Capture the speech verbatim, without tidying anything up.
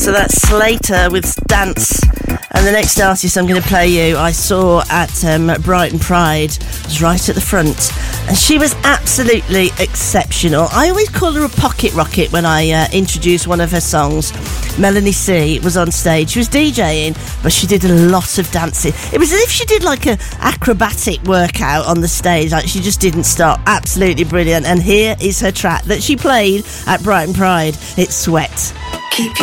So that's Slater with Dance. And the next artist I'm going to play you, I saw at um, Brighton Pride, was right at the front. And she was absolutely exceptional. I always call her a pocket rocket when I uh, introduce one of her songs. Melanie C was on stage. She was DJing, but she did a lot of dancing. It was as if she did like a acrobatic workout on the stage. Like she just didn't stop. Absolutely brilliant. And here is her track that she played at Brighton Pride. It's Sweat. Keep